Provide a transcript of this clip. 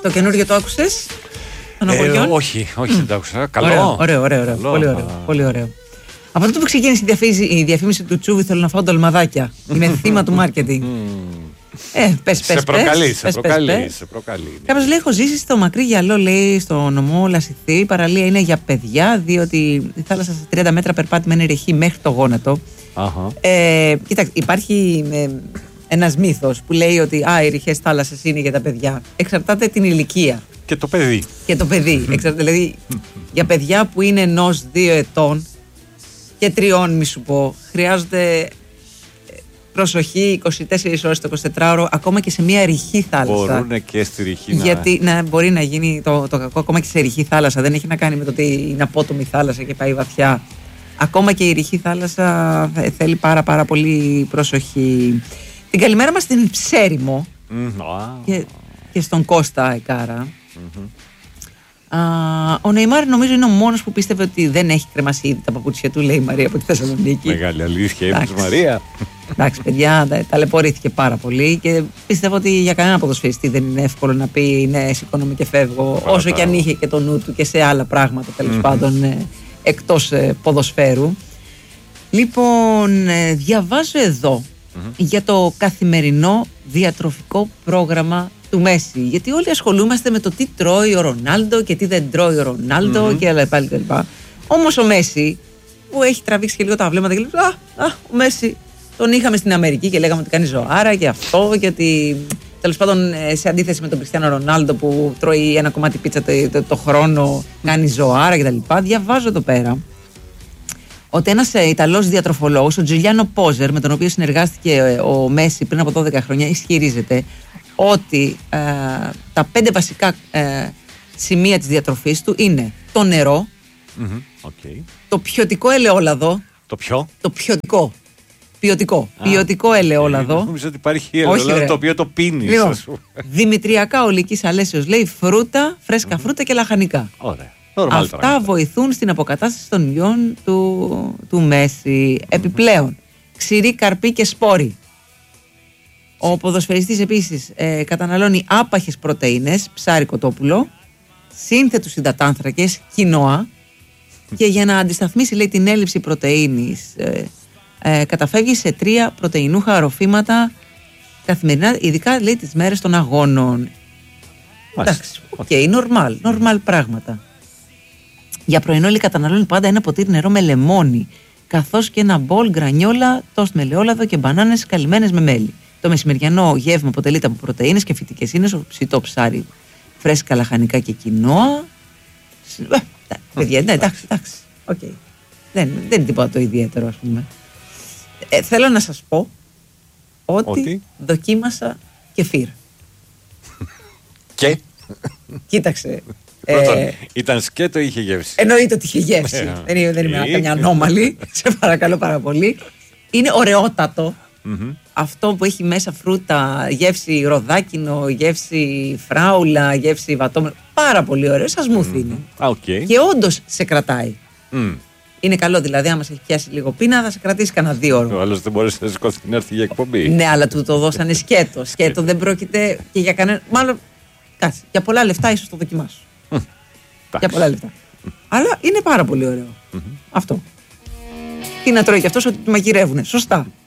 Το καινούργιο το άκουσες? Όχι, δεν το άκουσα. Καλό. Ωραίο. Πολύ ωραίο. Από τότε που ξεκίνησε η διαφήμιση του Τσούβι, θέλω να φάω ντολμαδάκια. Είναι θύμα του μάρκετινγκ. Πες. Σε προκαλεί. Κάποιος λέει: έχω ζήσει στο μακρύ γυαλό, λέει, στο νομό Λασιθή. Η παραλία είναι για παιδιά, διότι η θάλασσα στα 30 μέτρα περπάτημα είναι ρηχή μέχρι το γόνατο. Κοίταξε, υπάρχει ένας μύθος που λέει ότι οι ρηχές θάλασσες είναι για τα παιδιά. Εξαρτάται την ηλικία. Και το παιδί. Δηλαδή, για παιδιά που είναι 1-2 ετών και 3, μη σου πω, χρειάζονται προσοχή 24 ώρες το 24ωρο, ακόμα και σε μια ρηχή θάλασσα. Μπορούν και στη ρηχή γιατί μπορεί να γίνει το κακό ακόμα και σε ρηχή θάλασσα. Δεν έχει να κάνει με το ότι είναι απότομη θάλασσα και πάει βαθιά. Ακόμα και η ρηχή θάλασσα θέλει πάρα πολύ προσοχή. Την καλημέρα μας στην Ψέριμο και στον Κώστα Εκάρα. Ο Νεϊμάρ νομίζω είναι ο μόνος που πίστευε ότι δεν έχει κρεμάσει ήδη τα παπούτσια του, λέει η Μαρία από τη Θεσσαλονίκη. Μεγάλη αλήθεια η Μαρία. Εντάξει, παιδιά, ταλαιπωρήθηκε πάρα πολύ και πιστεύω ότι για κανένα ποδοσφαιριστή δεν είναι εύκολο να πει ναι, σηκώνομαι και φεύγω. Όσο και αν είχε και το νου του και σε άλλα πράγματα τέλος πάντων εκτός ποδοσφαίρου. Λοιπόν, διαβάζω εδώ για το καθημερινό διατροφικό πρόγραμμα του Μέση. Γιατί όλοι ασχολούμαστε με το τι τρώει ο Ρονάλντο και τι δεν τρώει ο Ρονάλντο και άλλα πάλι κλπ. Όμως ο Μέση, που έχει τραβήξει και λίγο τα βλέμματα και λέει ο Μέση τον είχαμε στην Αμερική και λέγαμε ότι κάνει ζωάρα και αυτό και ότι τέλος πάντων σε αντίθεση με τον Κριστιάνο Ρονάλντο που τρώει ένα κομμάτι πίτσα το χρόνο, κάνει ζωάρα κτλ. Διαβάζω εδώ πέρα ότι ένας Ιταλός διατροφολόγος, ο Τζουλιάνο Πόζερ, με τον οποίο συνεργάστηκε ο Μέση πριν από 12 χρόνια, ισχυρίζεται ότι τα 5 βασικά σημεία της διατροφής του είναι το νερό, το ποιοτικό ελαιόλαδο. Το ποιο? Το ποιοτικό ελαιόλαδο. Νομίζω ότι υπάρχει ελαιόλαδο το οποίο το πίνεις. Λοιπόν, δημητριακά ολικής αλέσεως, λέει, φρούτα, φρέσκα φρούτα και λαχανικά. Ωραία. Αυτά βοηθούν στην αποκατάσταση των ιών του Μέση. Επιπλέον, ξηρή καρπή και σπόροι. Ο ποδοσφαιριστής επίσης καταναλώνει άπαχες πρωτεΐνες, ψάρι, κοτόπουλο, σύνθετους υδατάνθρακες, κοινόα, και για να αντισταθμίσει, λέει, την έλλειψη πρωτεΐνης καταφεύγει σε 3 πρωτεϊνούχα ροφήματα καθημερινά, ειδικά, λέει, τις μέρες των αγώνων. Εντάξει, normal πράγματα. Για πρωινό, λέει, καταναλώνει πάντα ένα ποτήρι νερό με λεμόνι, καθώς και ένα μπολ γκρανιόλα, τόστ με ελαιόλαδο και μπανάνες καλυμμένες με μέλι. Το μεσημεριανό γεύμα αποτελείται από πρωτεΐνες και φυτικές ίνες, ψητό ψάρι, φρέσκα λαχανικά και κοινόα. Παιδιά, εντάξει. Okay. Δεν είναι τίποτα το ιδιαίτερο, ας πούμε. Θέλω να σας πω ότι δοκίμασα κεφίρ. Και? Κοίταξε. Πρώτον, ήταν σκέτο ή είχε γεύση? Εννοείται ότι είχε γεύση. Δεν είμαι καμιά ανώμαλη. Σε παρακαλώ πάρα πολύ. Είναι ωραιότατο. Αυτό που έχει μέσα φρούτα, γεύση ροδάκινο, γεύση φράουλα, γεύση βατόμελο. Πάρα πολύ ωραίο, σαν σμούθι είναι. Και όντως σε κρατάει. Είναι καλό, δηλαδή, άμα σε έχει πιάσει λίγο πείνα, θα σε κρατήσει κανένα 2 ώρες. Ο άλλος δεν μπορείς να σηκωθεί να έρθει για εκπομπή. Ναι, αλλά του το δώσανε σκέτο. Σκέτο δεν πρόκειται και για κανένα. Μάλλον, κάτσε, για πολλά λεφτά ίσως το δοκιμάσω. Για πολλά λεφτά. Αλλά είναι πάρα πολύ ωραίο. Αυτό. Τι να τρώει κι αυτός, ότι του μαγειρεύουνε. Σωστά.